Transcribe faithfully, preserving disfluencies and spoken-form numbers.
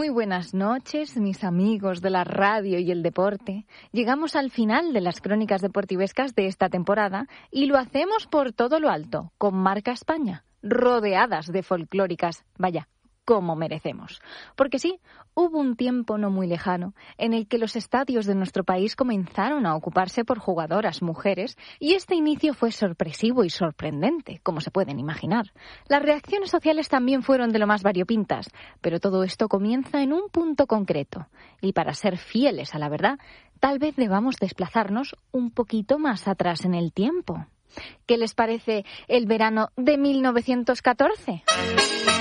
Muy buenas noches, mis amigos de la radio y el deporte. Llegamos al final de las crónicas deportivescas de esta temporada y lo hacemos por todo lo alto, con Marca España, rodeadas de folclóricas, vaya, como merecemos. Porque sí, hubo un tiempo no muy lejano en el que los estadios de nuestro país comenzaron a ocuparse por jugadoras mujeres y este inicio fue sorpresivo y sorprendente, como se pueden imaginar. Las reacciones sociales también fueron de lo más variopintas, pero todo esto comienza en un punto concreto. Y para ser fieles a la verdad, tal vez debamos desplazarnos un poquito más atrás en el tiempo. ¿Qué les parece el verano de mil novecientos catorce?